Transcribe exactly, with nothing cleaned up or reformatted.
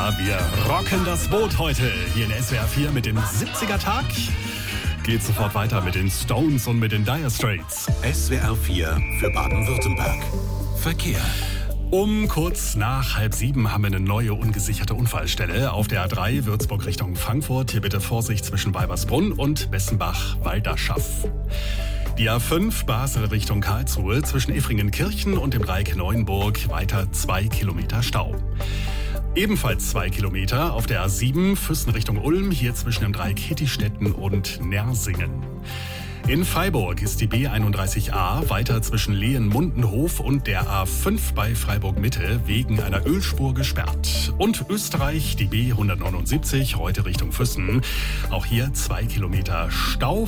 Ja, wir rocken das Boot heute hier in S W R vier mit dem siebziger-Tag. Geht sofort weiter mit den Stones und mit den Dire Straits. S W R vier für Baden-Württemberg. Verkehr. Um kurz nach halb sieben haben wir eine neue ungesicherte Unfallstelle auf der A drei Würzburg Richtung Frankfurt. Hier bitte Vorsicht zwischen Weibersbrunn und Bessenbach-Walderschaff. Die A fünf Basel Richtung Karlsruhe zwischen Effringen-Kirchen und dem Dreieck Neuenburg weiter zwei Kilometer Stau. Ebenfalls zwei Kilometer auf der A sieben Füssen Richtung Ulm, hier zwischen dem Dreieck Hittistetten und Nersingen. In Freiburg ist die B einunddreißig A weiter zwischen Lehen-Mundenhof und der A fünf bei Freiburg-Mitte wegen einer Ölspur gesperrt. Und Österreich, die B hundertneunundsiebzig, heute Richtung Füssen. Auch hier zwei Kilometer Stau